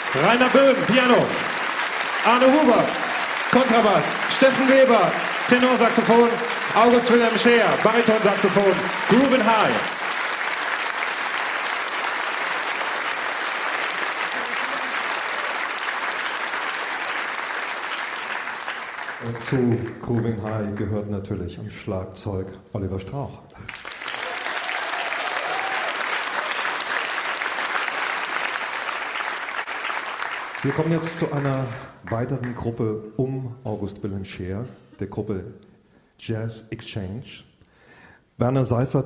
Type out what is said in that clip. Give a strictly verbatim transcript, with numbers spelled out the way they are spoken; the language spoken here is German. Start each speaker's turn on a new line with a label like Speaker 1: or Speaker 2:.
Speaker 1: Rainer Böhm, Piano. Arne Huber, Kontrabass. Steffen Weber, Tenorsaxophon. August Wilhelm Scheer, Baritonsaxophon. Ruben High.
Speaker 2: Und zu Grooving High gehört natürlich am Schlagzeug Oliver Strauch. Wir kommen jetzt zu einer weiteren Gruppe um August Wilhelm Scheer, der Gruppe Jazz Exchange. Werner Seifert